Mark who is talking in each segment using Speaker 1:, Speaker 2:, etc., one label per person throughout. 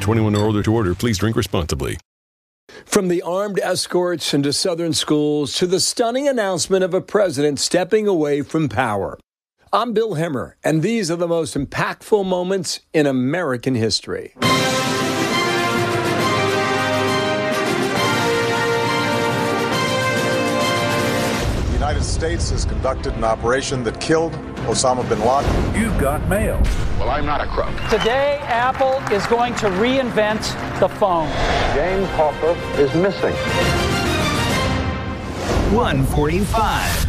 Speaker 1: 21 or older to order. Please drink responsibly.
Speaker 2: From the armed escorts into Southern schools to the stunning announcement of a president stepping away from power. I'm Bill Hemmer, and these are the most impactful moments in American history.
Speaker 3: The United States has conducted an operation that killed Osama bin Laden.
Speaker 4: You've got mail.
Speaker 5: Well, I'm not a crook.
Speaker 6: Today, Apple is going to reinvent the phone.
Speaker 7: James Hoffa is missing.
Speaker 4: 145.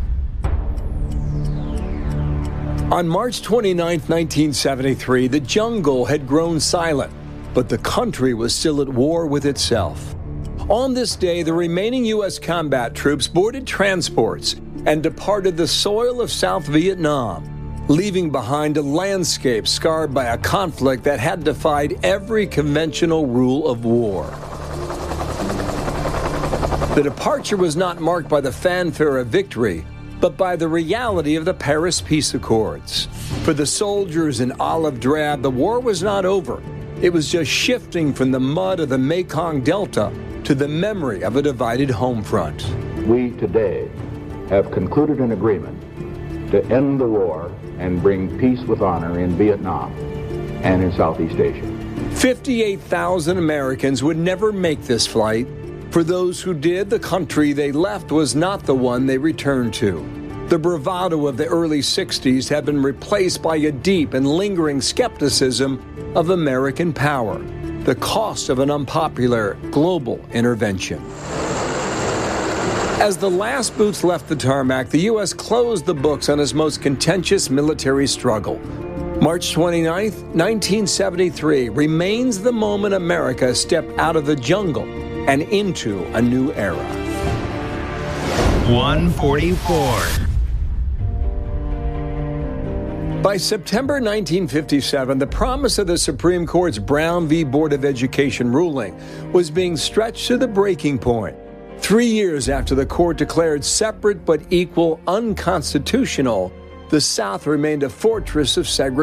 Speaker 2: On March 29, 1973, the jungle had grown silent, but the country was still at war with itself. On this day, the remaining U.S. combat troops boarded transports and departed the soil of South Vietnam, leaving behind a landscape scarred by a conflict that had defied every conventional rule of war. The departure was not marked by the fanfare of victory, but by the reality of the Paris Peace Accords. For the soldiers in olive drab, the war was not over. It was just shifting from the mud of the Mekong Delta to the memory of a divided home front.
Speaker 7: We today have concluded an agreement to end the war and bring peace with honor in Vietnam and in Southeast Asia.
Speaker 2: 58,000 Americans would never make this flight. For those who did, the country they left was not the one they returned to. The bravado of the early 60s had been replaced by a deep and lingering skepticism of American power, the cost of an unpopular global intervention. As the last boots left the tarmac, the U.S. closed the books on its most contentious military struggle. March 29, 1973, remains the moment America stepped out of the jungle and into a new era.
Speaker 4: 144.
Speaker 2: By September 1957, the promise of the Supreme Court's Brown v. Board of Education ruling was being stretched to the breaking point. 3 years after the court declared separate but equal unconstitutional, the South remained a fortress of segregation.